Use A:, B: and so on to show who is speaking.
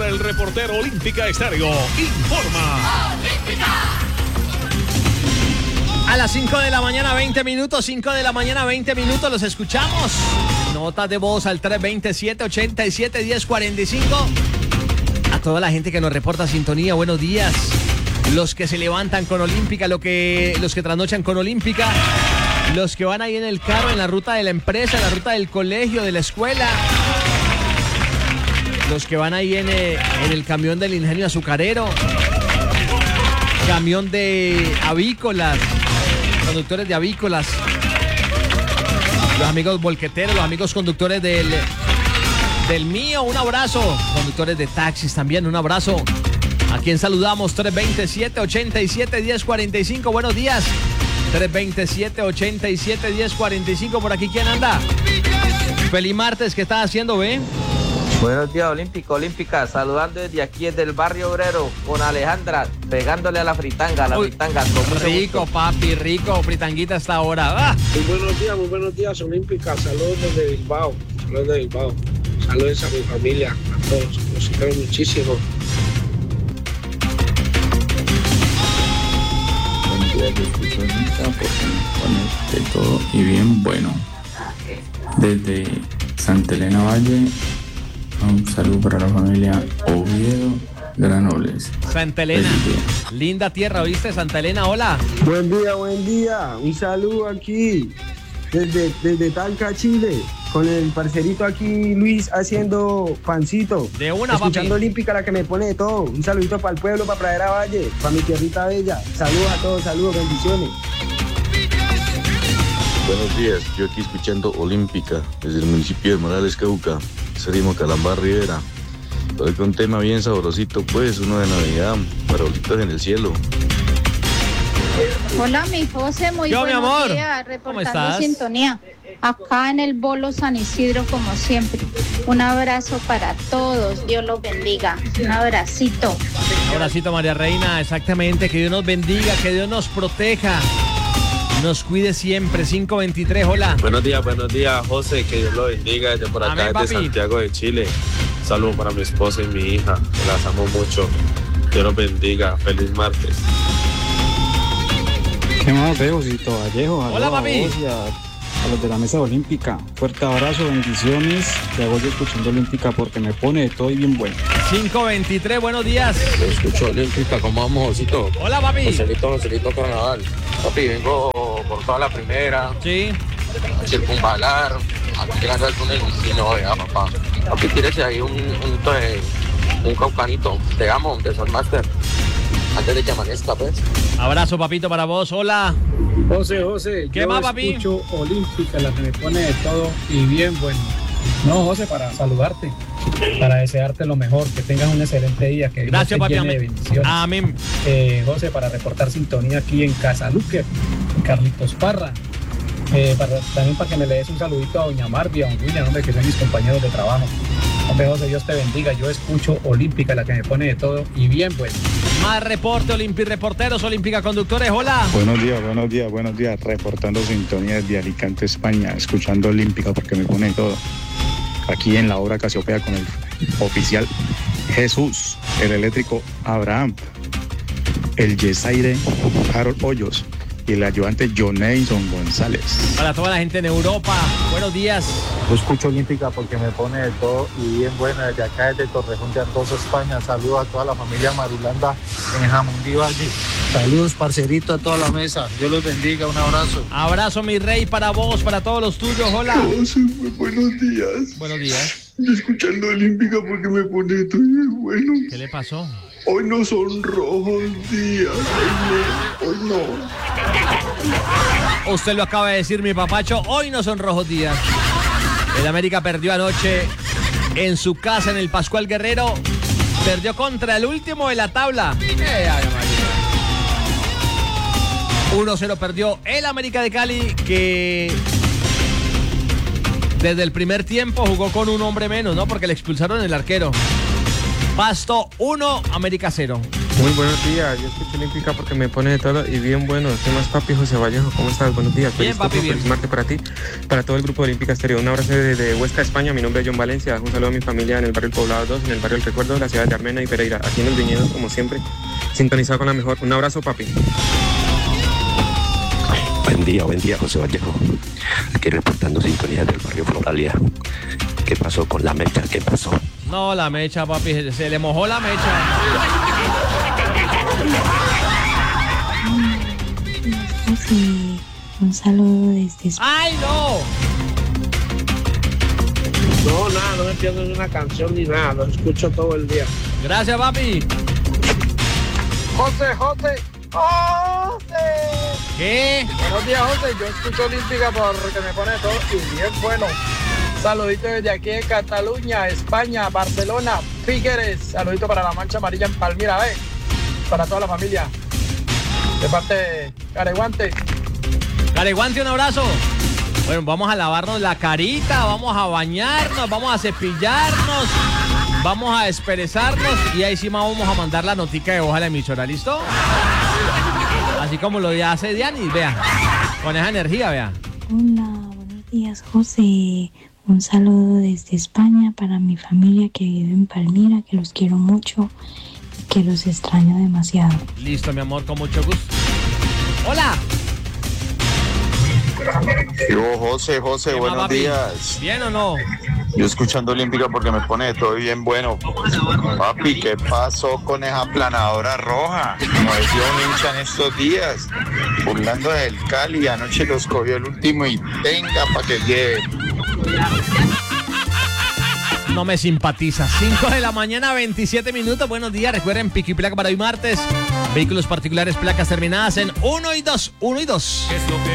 A: hora el reportero Olímpica Estéreo informa.
B: A las 5 de la mañana, 20 minutos, 5 de la mañana, 20 minutos, los escuchamos. Notas de voz al 327-87-1045. A toda la gente que nos reporta sintonía, buenos días. Los que se levantan con Olímpica, los que trasnochan con Olímpica, los que van ahí en el carro, en la ruta de la empresa, en la ruta del colegio, de la escuela, los que van ahí en el camión del ingenio azucarero, camión de avícolas, conductores de avícolas, los amigos volqueteros, los amigos conductores del mío, un abrazo, conductores de taxis también, un abrazo. ¿A quién saludamos? 327-87-1045, buenos días. 327-87-1045, por aquí, ¿quién anda? Feliz martes, ¿qué estás haciendo, ve?
C: Buenos días, Olímpica, saludando desde aquí, desde el barrio obrero, con Alejandra, pegándole a la fritanga, fritanga.
B: Rico, papi, rico, fritanguita hasta ahora. ¡Ah!
D: Muy buenos días, Olímpica, saludos desde Bilbao, saludos a mi familia, a todos, los quiero muchísimo.
E: Buenos días, yo escucho Olímpica porque me pone de todo y bien bueno. Desde Santa Elena Valle, un saludo para la familia Oviedo Granoles.
B: Santa Elena, linda tierra, ¿viste? Santa Elena, hola.
D: Buen día, un saludo aquí desde Talca, Chile, con el parcerito aquí Luis haciendo pancito.
B: De una,
D: escuchando
B: papi.
D: Olímpica, la que me pone de todo. Un saludito para el pueblo, para Pradera Valle, para mi tierrita bella. Saludos a todos, bendiciones.
F: Buenos días, yo aquí escuchando Olímpica desde el municipio de Morales, Cauca, Serimo Calambar, Rivera. Hoy con un tema bien sabrosito, pues, uno de Navidad, farolitos en el cielo.
G: Hola, mi José, muy
B: Yo,
G: buenos
B: mi amor.
G: días,
B: ¿Cómo
G: reportando
B: estás?
G: sintonía. Acá en el Bolo San Isidro, como siempre. Un abrazo para todos, Dios los bendiga. Un abracito.
B: Un abracito, María Reina, exactamente, que Dios nos bendiga, que Dios nos proteja, nos cuide siempre. 523, hola.
H: Buenos días, José, que Dios lo bendiga desde por acá,
B: Amén,
H: desde
B: papi.
H: Santiago de Chile. Saludos para mi esposa y mi hija, que las amo mucho. Dios los bendiga, feliz martes.
I: ¿Qué más veo, Josito Vallejo?
B: Hola, papi.
I: A los de la mesa olímpica. Fuerte abrazo, bendiciones. Te hago yo escuchando Olímpica porque me pone de todo y bien bueno.
B: 523, buenos días.
J: Yo escucho Olímpica, ¿cómo vamos, Josito?
B: Hola, papi.
J: Joselito Carnaval. Papi, vengo por toda la primera.
B: Sí.
J: Circunvalar. Aquí llegando al túnel y no vea, papá. Papi, tírese ahí un caucanito. Te amo, de Son Master. Antes de que amanezca, pues.
B: Abrazo, papito, para vos. Hola.
D: José,
B: ¿Qué más, papi?
D: Escucho Olímpica, la que me pone de todo y bien bueno. No, José, para saludarte, para desearte lo mejor, que tengas un excelente día, que
B: Gracias,
D: Dios te
B: papi.
D: llene de bendiciones.
B: Amén.
D: José, para reportar sintonía aquí en Casa Luque, Carlitos Parra. También para que me le des un saludito a doña Marvia, a don William, hombre, que son mis compañeros de trabajo. Hombre, José, Dios te bendiga. Yo escucho Olímpica, la que me pone de todo y bien bueno.
B: Más reporte, reporteros, Olímpica Conductores, hola.
K: Buenos días. Reportando sintonía desde Alicante, España, escuchando Olímpica porque me pone todo. Aquí en la obra Casiopea con el oficial Jesús, el eléctrico Abraham, el Yesaire Harold Hoyos y el ayudante Joneison González.
B: Para toda la gente en Europa, buenos días.
L: Yo escucho Olímpica porque me pone de todo y bien bueno desde acá, desde Torrejón de Ardozo, España. Saludos a toda la familia Marulanda en Jamundí Valle. Saludos, parcerito, a toda la mesa. Dios los bendiga, un abrazo.
B: Abrazo, mi rey, para vos, para todos los tuyos, hola.
M: Muy buenos días.
B: Buenos días.
M: Yo escuchando Olímpica porque me pone de todo y bien bueno.
B: ¿Qué le pasó?
M: Hoy no son rojos días, hoy no.
B: Usted lo acaba de decir, mi papacho, hoy no son rojos días. El América perdió anoche en su casa en el Pascual Guerrero. Perdió contra el último de la tabla. 1-0 perdió el América de Cali, que desde el primer tiempo jugó con un hombre menos, ¿no? Porque le expulsaron el arquero. Pasto 1, América 0.
N: Muy buenos días, yo escucho Olímpica porque me pone de todo y bien bueno. ¿Qué más, papi? José Vallejo, ¿cómo estás? Buenos días.
B: Bien, papi, bien.
N: Feliz martes para ti, para todo el grupo de Olímpica Estéreo. Un abrazo desde Huesca, España. Mi nombre es John Valencia. Un saludo a mi familia en el barrio El Poblado 2, en el barrio El Recuerdo, de la ciudad de Armena y Pereira. Aquí en el viñedo, como siempre, sintonizado con la mejor. Un abrazo, papi.
O: Buen día, José Vallejo. Aquí reportando sintonías del barrio Floralia. ¿Qué pasó con la mecha? ¿Qué pasó?
B: No, la mecha, papi, se le mojó la mecha.
P: José, un saludo desde España.
B: ¡Ay, no!
Q: No, nada, no me pierdo ni una canción ni nada, lo escucho todo el día.
B: Gracias, papi.
Q: José.
B: ¿Qué?
Q: Buenos días, José. Yo escucho Olímpica porque me pone todo y bien bueno. Saludito desde aquí de Cataluña, España, Barcelona, Figueres. Saludito para la Mancha Amarilla en Palmira, para toda la familia. De parte de Careguante.
B: Careguante, un abrazo. Bueno, vamos a lavarnos la carita, vamos a bañarnos, vamos a cepillarnos, vamos a desperezarnos y ahí encima vamos a mandar la notica de voz a la emisora, ¿listo? Así como lo hace Diani, vean, con esa energía, vean.
P: Hola, buenos días, José. Un saludo desde España para mi familia que vive en Palmira, que los quiero mucho y que los extraño demasiado.
B: Listo, mi amor, con mucho gusto. ¡Hola!
R: Yo, José, buenos
B: papi?
R: días.
B: ¿Bien o no?
R: Yo escuchando Olímpica porque me pone de todo bien bueno. Papi, ¿qué pasó con esa planadora roja? Como decía un hincha en estos días, burlando del Cali, anoche los cogió el último y tenga para que lleve.
B: No me simpatiza. 5 de la mañana, 27 minutos. Buenos días. Recuerden, pico y placa para hoy martes. Vehículos particulares, placas terminadas en 1 y 2. 1 y 2.